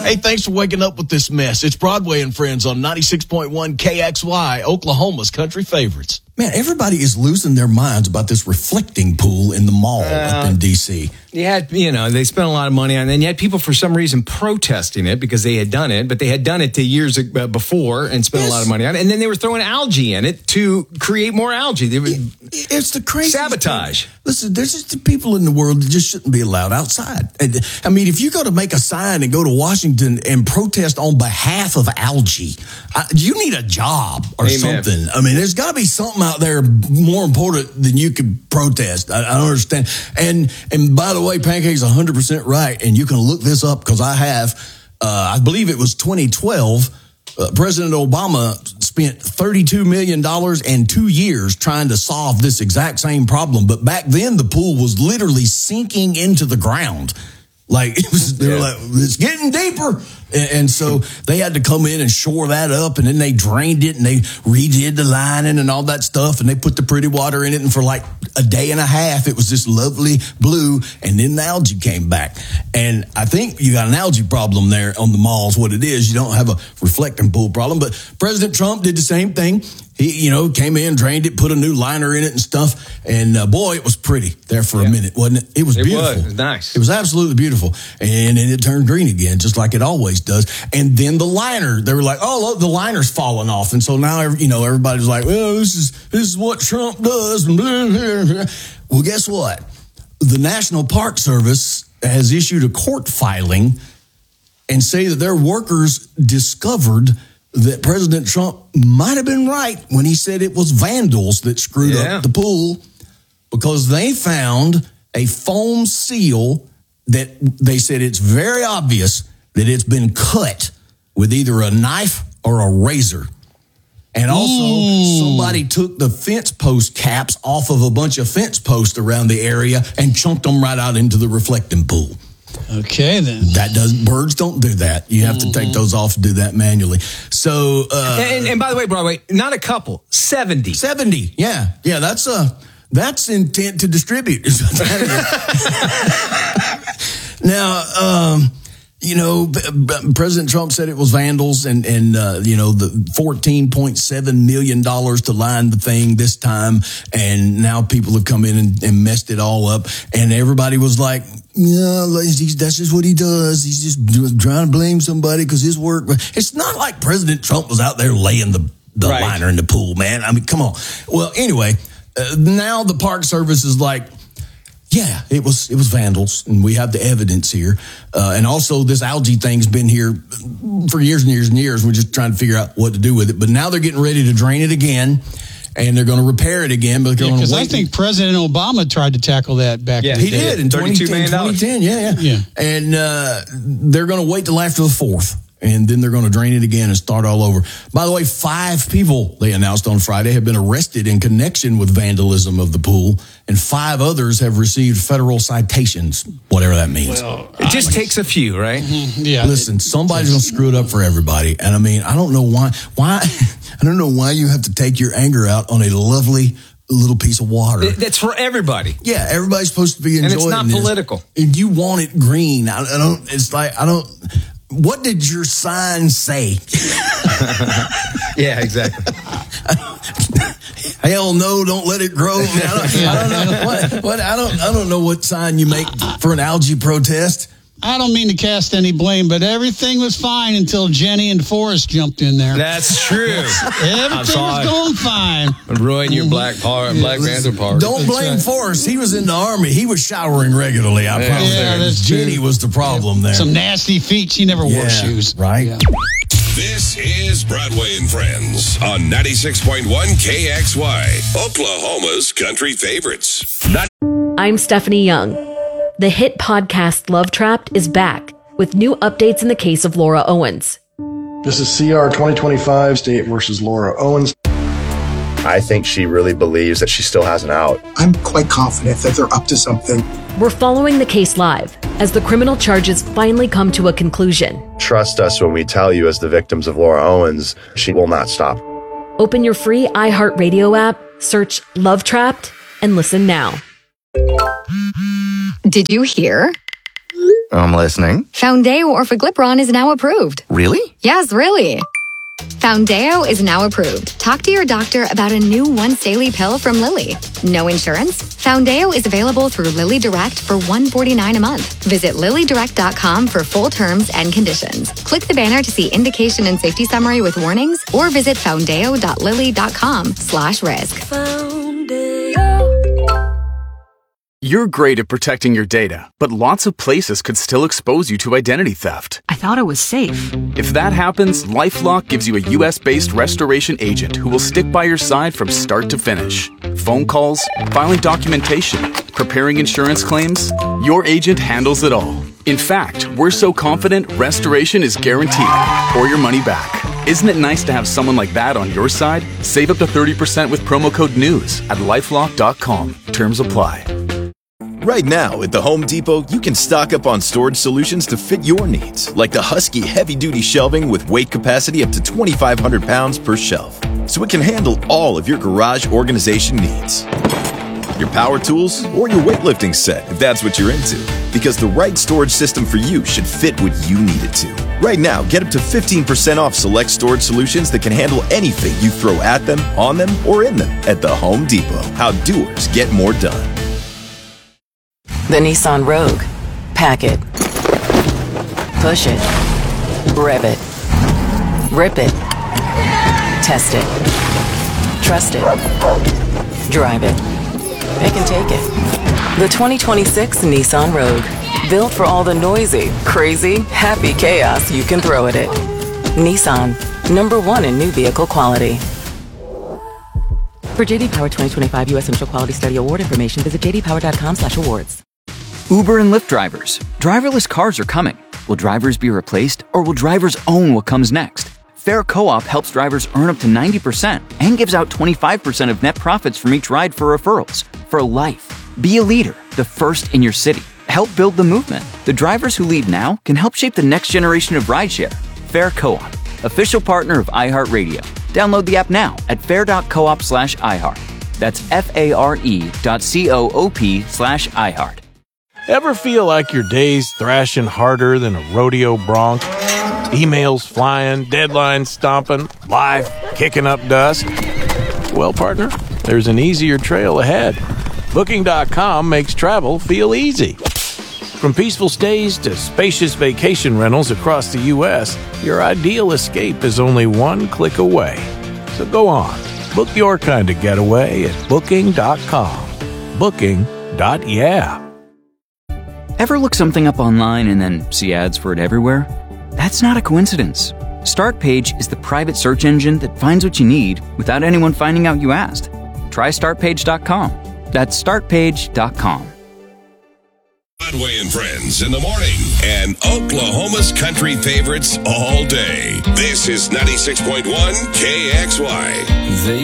Hey, thanks for waking up with this mess. It's Broadway and Friends on 96.1 KXY, Oklahoma's country favorites. Man, everybody is losing their minds about this reflecting pool in the mall up in D.C. They spent a lot of money on it, and you had people for some reason protesting it because they had done it, but they had done it years before and spent a lot of money on it, and then they were throwing algae in it to create more algae. It's the crazy sabotage. Thing. Listen, there's just people in the world that just shouldn't be allowed outside. I mean, if you go to make a sign and go to Washington and protest on behalf of algae, you need a job or something. I mean, there's got to be something out there more important than you could protest. I don't understand. And by the way, Pancake's 100% right, and you can look this up because I have. I believe it was 2012. President Obama spent $32 million and 2 years trying to solve this exact same problem. But back then, the pool was literally sinking into the ground. Like, they were like, it's getting deeper. And so they had to come in and shore that up, and then they drained it, and they redid the lining and all that stuff, and they put the pretty water in it, and for like a day and a half, it was this lovely blue, and then the algae came back. And I think you got an algae problem there on the malls. What it is, you don't have a reflecting pool problem. But President Trump did the same thing. He, came in, drained it, put a new liner in it and stuff. And boy, it was pretty there for a minute, wasn't it? It was beautiful. It was nice. It was absolutely beautiful. And then it turned green again, just like it always does. And then the liner, they were like, oh, look, the liner's falling off. And so now, everybody's like, well, this is what Trump does. Well, guess what? The National Park Service has issued a court filing and say that their workers discovered that President Trump might have been right when he said it was vandals that screwed up the pool, because they found a foam seal that they said it's very obvious that it's been cut with either a knife or a razor. And also, somebody took the fence post caps off of a bunch of fence posts around the area and chunked them right out into the reflecting pool. Okay, then. Birds don't do that. You have to take those off and do that manually. So, and by the way, Broadway, not a couple, 70. 70, yeah. Yeah, that's intent to distribute. Now, President Trump said it was vandals and the $14.7 million to line the thing this time. And now people have come in and messed it all up. And everybody was like, yeah, that's just what he does. He's just trying to blame somebody because his work. It's not like President Trump was out there laying the liner in the pool, man. I mean, come on. Well, anyway, now the Park Service is like, yeah, it was vandals, and we have the evidence here. And also, this algae thing's been here for years and years and years. We're just trying to figure out what to do with it. But now they're getting ready to drain it again, and they're going to repair it again. But because I think President Obama tried to tackle that back in the day. He did in 2010. Yeah. And they're going to wait till after the 4th. And then they're going to drain it again and start all over. By the way, 5 people, they announced on Friday, have been arrested in connection with vandalism of the pool. And 5 others have received federal citations, whatever that means. Well, it just takes a few, right? Yeah. Listen, somebody's going to screw it up for everybody. And I mean, I don't know why I don't know why you have to take your anger out on a lovely little piece of water. That's for everybody. Yeah, everybody's supposed to be enjoying it. And it's not political. And you want it green. What did your sign say? Yeah, exactly. Hell no, don't let it grow. I don't know what sign you make for an algae protest. I don't mean to cast any blame, but everything was fine until Jenny and Forrest jumped in there. That's true. Everything was going fine. Ruin your Black Panther party. Don't blame Forrest. He was in the Army. He was showering regularly. I promise. Yeah, that's Jenny was the problem there. Some nasty feet. She never wore shoes. Right. Yeah. This is Broadway and Friends on 96.1 KXY, Oklahoma's country favorites. I'm Stephanie Young. The hit podcast Love Trapped is back with new updates in the case of Laura Owens. This is CR 2025, State versus Laura Owens. I think she really believes that she still has an out. I'm quite confident that they're up to something. We're following the case live as the criminal charges finally come to a conclusion. Trust us when we tell you, as the victims of Laura Owens, she will not stop. Open your free iHeartRadio app, search Love Trapped, and listen now. Did you hear? I'm listening. Foundeo Orforglipron is now approved. Really? Yes, really. Foundeo is now approved. Talk to your doctor about a new once-daily pill from Lilly. No insurance? Foundeo is available through Lilly Direct for $149 a month. Visit LillyDirect.com for full terms and conditions. Click the banner to see indication and safety summary with warnings, or visit foundeo.lilly.com/risk. You're great at protecting your data, but lots of places could still expose you to identity theft. I thought it was safe. If that happens, LifeLock gives you a US-based restoration agent who will stick by your side from start to finish. Phone calls, filing documentation, preparing insurance claims, your agent handles it all. In fact, we're so confident restoration is guaranteed or your money back. Isn't it nice to have someone like that on your side? Save up to 30% with promo code NEWS at LifeLock.com. Terms apply. Right now, at the Home Depot, you can stock up on storage solutions to fit your needs, like the Husky heavy-duty shelving with weight capacity up to 2,500 pounds per shelf, so it can handle all of your garage organization needs. Your power tools, or your weightlifting set, if that's what you're into, because the right storage system for you should fit what you need it to. Right now, get up to 15% off select storage solutions that can handle anything you throw at them, on them, or in them at the Home Depot. How doers get more done. The Nissan Rogue. Pack it. Push it. Rev it. Rip it. Test it. Trust it. Drive it. It can take it. The 2026 Nissan Rogue. Built for all the noisy, crazy, happy chaos you can throw at it. Nissan. #1 in new vehicle quality. For JD Power 2025 U.S. Initial Quality Study Award information, visit jdpower.com/awards. Uber and Lyft drivers. Driverless cars are coming. Will drivers be replaced, or will drivers own what comes next? Fair Co-op helps drivers earn up to 90% and gives out 25% of net profits from each ride for referrals. For life. Be a leader, the first in your city. Help build the movement. The drivers who lead now can help shape the next generation of rideshare. Fair Co-op, official partner of iHeartRadio. Download the app now at fair.coop/iHeart. That's FARE.coop/iHeart. Ever feel like your day's thrashing harder than a rodeo bronc? Emails flying, deadlines stomping, life kicking up dust? Well, partner, there's an easier trail ahead. Booking.com makes travel feel easy. From peaceful stays to spacious vacation rentals across the U.S., your ideal escape is only one click away. So go on, book your kind of getaway at Booking.com. Booking.yeah. Ever look something up online and then see ads for it everywhere? That's not a coincidence. Startpage is the private search engine that finds what you need without anyone finding out you asked. Try Startpage.com. That's Startpage.com. Broadway and Friends in the morning and Oklahoma's country favorites all day. This is 96.1 KXY.